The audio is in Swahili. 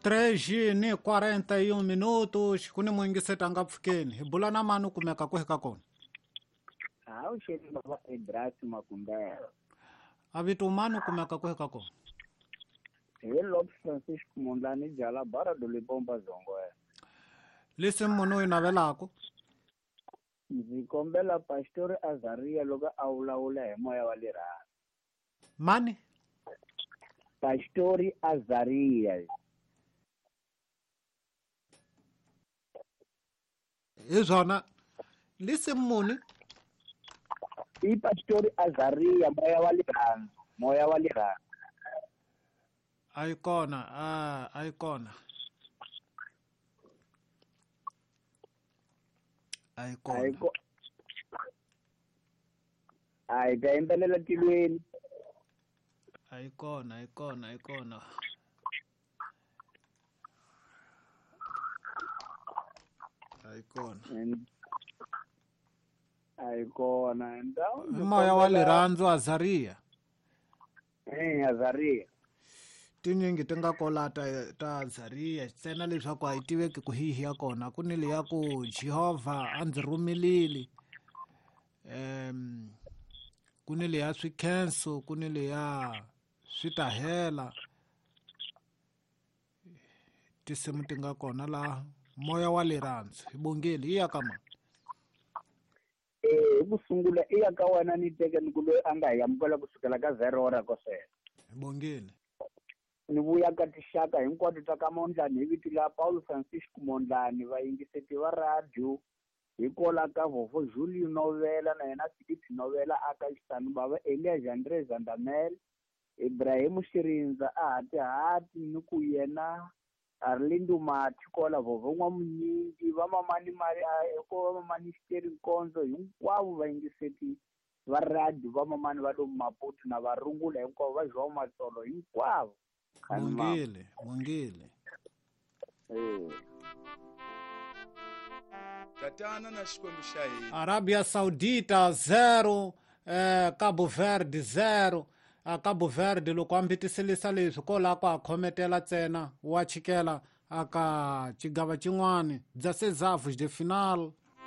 3 ni 41 minutos kuni mwingiseta nga pfukeni hi bula na mani kumeka ku heka kona Hawu sheri baba Edrasi Makundela. avitu mani kumeka ku heka kona Hello Francisco Mondlani jala bara do libomba zongo. lisi munu inavelako Ndzi kombela Pastor Azaria loko a vulavula hi moya wa le rhandi. mani Pastor Azaria. hi byona lisi muni I Pastor Azaria moya wa le rhandi. Moya wa le rhandi. a yi kona a yi kona a yi kona Ai ga imbelela tilweni. a yi kona a yi kona a yi kona a yi kona Ai kona ndawu. moya wa lirhandzu Azaria Azaria. tinyingi ti nga kola ta Azaria ntsena leswaku a yi tiveki ku hihi ya kona ku ni leya ku Jehovah a ndzi rhumelile ku ni leya swikhenso ku ni leya swi ta hela tinsimu ti nga kona laha moya wa lirhandzu hi bongeli hi ya ka mani Hi ku sungula i ya ka wena ni teke ni ku loyi a nga hi amukela kusukela ka 0 ra ko swela. hi bongeli Ni vuya ka tixaka hinkwato ta ka Mondlani hi vito la Paulo Francisco Mondlani vayingiseti va radio hi kola ka Vovho Julie Novela na yena Philip Novela aka xitanu bava Elias Andre Zandamel Ibrahim Shirinza a hati ni ku yena Arlindo Mati kola Vovho N'wamunyingi va mamani mari ko mamani Steri Nkonzo hinkwavo vayingiseti va radio va mamani va lo Maputo na varungula hinkwavo va João Matsolo hinkwavo. bongeli bongeli tatana na xikwembu xa hina Arabia Saudita 0 Cabo Verde 0 Cabo Verde loko a mbitiselisa leswi ko la ku a khometela ntsena wa chikela aka cigava cin'wani 16 de final